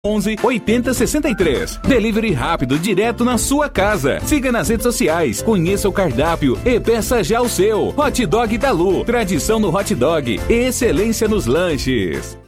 11 80 63. Delivery rápido, direto na sua casa. Siga nas redes sociais, conheça o cardápio e peça já o seu. Hot Dog da Lu, tradição no hot dog, excelência nos lanches.